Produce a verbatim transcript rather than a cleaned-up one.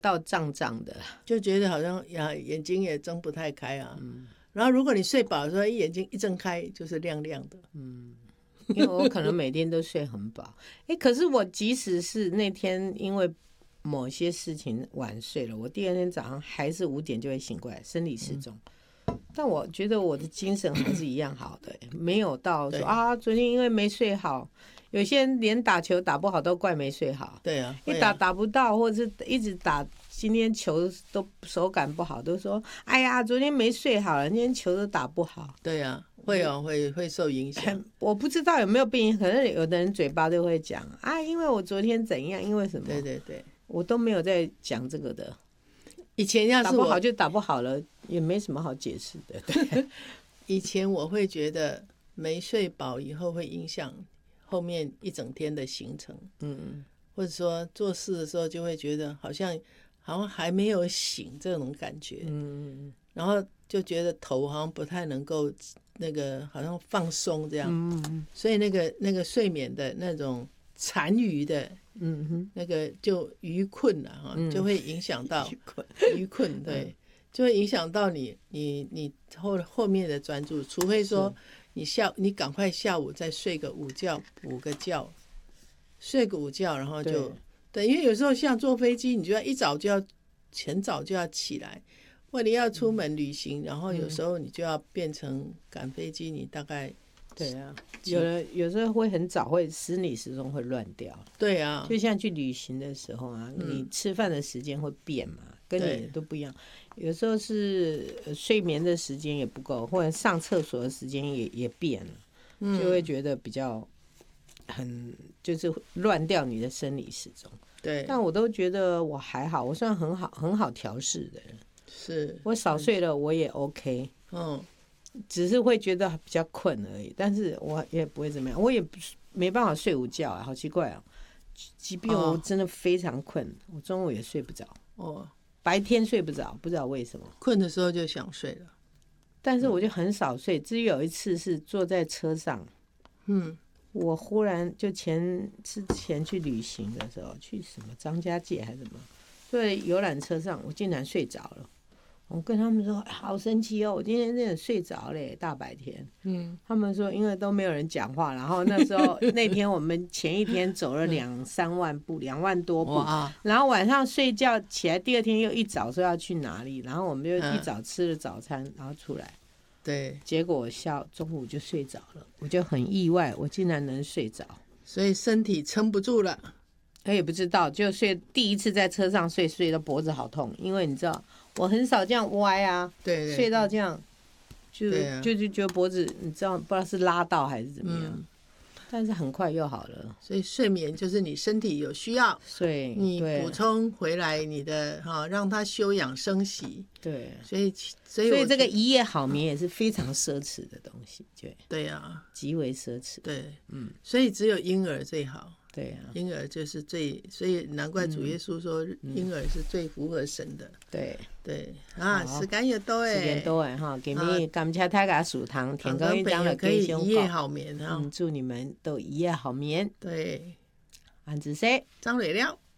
到胀胀的， 就觉得好像呀眼睛也睁不太开啊。嗯，然后如果你睡饱的时候，一眼睛一睁开就是亮亮的。 嗯，因为我可能每天都睡很饱。哎，可是我即使是那天因为某些事情晚睡了，我第二天早上还是五点就会醒过来，生理时钟。嗯，但我觉得我的精神还是一样好的，没有到说啊，昨天因为没睡好。有些人连打球打不好都怪没睡好， 对啊， 一打打不到，或者是一直打，今天球都手感不好，都说哎呀，昨天没睡好了，今天球都打不好。 对啊，会哦，会会受影响。 我不知道有没有病，可能有的人嘴巴都会讲啊，因为我昨天怎样，因为什么？ 对对对， 我都没有在讲这个的。 以前要是我打不好就打不好了，也没什么好解释的。对， 以前我会觉得没睡饱以后会影响后面一整天的行程，嗯，或者说做事的时候就会觉得好像好像还没有醒这种感觉，嗯，然后就觉得头好像不太能够那个好像放松这样，嗯，所以那个那个睡眠的那种残余的，嗯哼，那个就余困了哈，嗯，就会影响到余困，余困对，就会影响到你你你后后面的专注，除非说。你下你赶快下午再睡个午觉，补个觉，睡个午觉，然后就 对, 对，因为有时候像坐飞机，你就要一早就要很早就要起来，或你要出门旅行，嗯，然后有时候你就要变成赶飞机，你大概对啊，有的有时候会很早，会生理时钟会乱掉。 对啊， 就像去旅行的时候啊，嗯，你吃饭的时间会变嘛，跟你都不一样。有时候是睡眠的时间也不够，或者上厕所的时间也也变了，嗯，就会觉得比较很就是乱掉你的生理时钟。 对， 但我都觉得我还好，我算很好很好调试的人。 是我少睡了我也 OK， 嗯，只是会觉得比较困而已，但是我也不会怎么样，我也没办法睡午觉啊，好奇怪哦。即便我真的非常困，哦，我中午也睡不着，哦，白天睡不着，不知道为什么。 困的时候就想睡了， 但是我就很少睡。至于有一次是坐在车上，嗯，我忽然就前之前去旅行的时候，去什么张家界还是什么，坐在游览车上，我竟然睡着了。我跟他们说，哎，好神奇哦，我今天真的睡着了，大白天。嗯，他们说因为都没有人讲话，然后那时候那天我们前一天走了两三万步，两万多步，然后晚上睡觉起来，第二天又一早说要去哪里，然后我们就一早吃了早餐，然后出来。 对， 结果我下中午就睡着了，我就很意外，我竟然能睡着， 所以身体撑不住了。 我也不知道，就睡第一次在车上睡，睡到脖子好痛，因为你知道我很少这样歪啊， 对对， 睡到这样就、啊、就就觉得脖子你知道不知道是拉到还是怎么样，嗯，但是很快又好了。 所以睡眠就是你身体有需要， 睡你补充回来你的哈，让它休养生息。 对， 所以所以所以这个一夜好眠也是非常奢侈的东西，对对啊， 极为奢侈。 对，嗯，所以只有婴儿最好。 对啊， 婴儿就是最，所以难怪主耶稣说婴儿是最符合神的。 对对啊，时間又多誒， 時間多誒哈，給你感謝大家收聽，天光一張的可以一夜好眠哈， 嗯，祝你們都一夜好眠。 對， 安子說， 張蕊了。